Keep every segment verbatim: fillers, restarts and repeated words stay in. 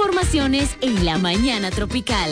informaciones en la mañana tropical.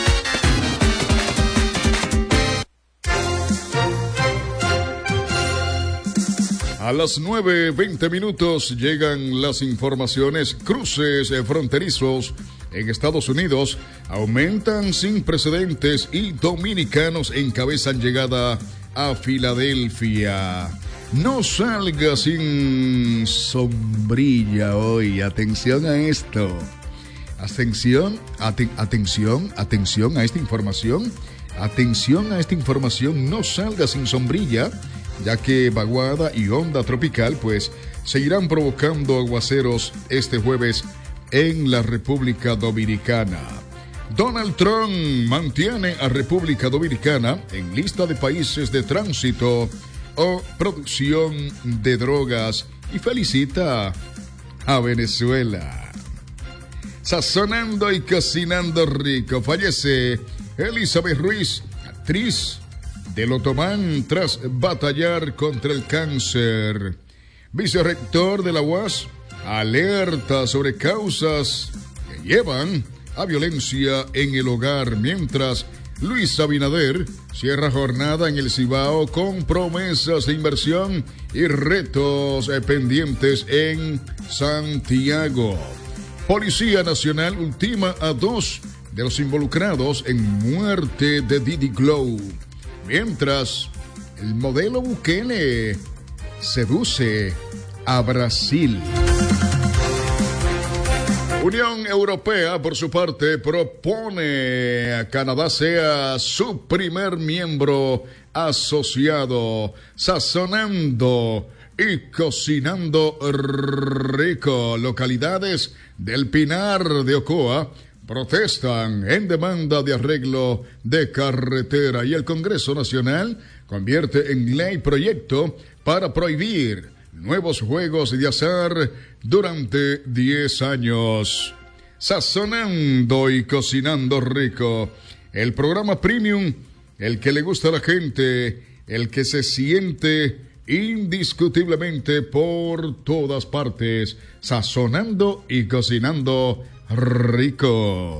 A las nueve veinte minutos llegan las informaciones. Cruces fronterizos en Estados Unidos aumentan sin precedentes y dominicanos encabezan llegada a Filadelfia. No salga sin sombrilla hoy. Atención a esto. Atención, aten- atención, atención a esta información. Atención a esta información. No salga sin sombrilla, ya que vaguada y onda tropical pues seguirán provocando aguaceros este jueves en la República Dominicana. Donald Trump mantiene a República Dominicana en lista de países de tránsito o producción de drogas y felicita a Venezuela. Sazonando y cocinando rico. Fallece Elizabeth Ruiz, actriz del Otomán tras batallar contra el cáncer. Vicerrector de la U A S alerta sobre causas que llevan a violencia en el hogar, mientras Luis Abinader cierra jornada en el Cibao con promesas de inversión y retos pendientes en Santiago. Policía Nacional ultima a dos de los involucrados en muerte de Diddy Glow. Mientras, el modelo Bukele seduce a Brasil. Unión Europea, por su parte, propone a Canadá sea su primer miembro asociado, sazonando y cocinando rico. Localidades del Pinar de Ocoa protestan en demanda de arreglo de carretera y el Congreso Nacional convierte en ley proyecto para prohibir nuevos juegos de azar durante diez años. Sazonando y cocinando rico, el programa premium, el que le gusta a la gente, el que se siente indiscutiblemente por todas partes. Sazonando y cocinando rico.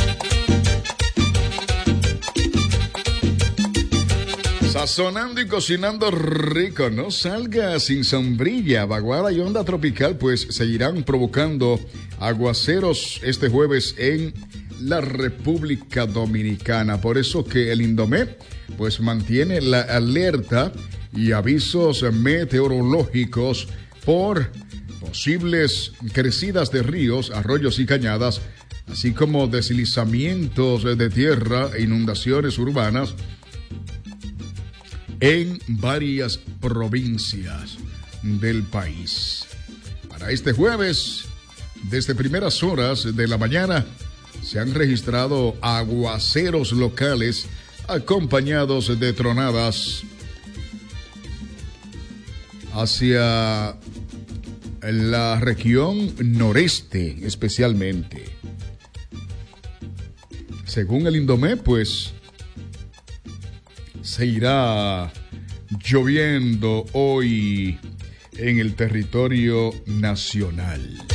Sazonando y cocinando rico. No salga sin sombrilla. Vaguada y onda tropical pues seguirán provocando aguaceros este jueves en la República Dominicana. Por eso que el Indomet pues mantiene la alerta y avisos meteorológicos por posibles crecidas de ríos, arroyos y cañadas, así como deslizamientos de tierra e inundaciones urbanas en varias provincias del país. Para este jueves, desde primeras horas de la mañana, se han registrado aguaceros locales acompañados de tronadas hacia la región noreste especialmente. Según el Indomet, pues se irá lloviendo hoy en el territorio nacional.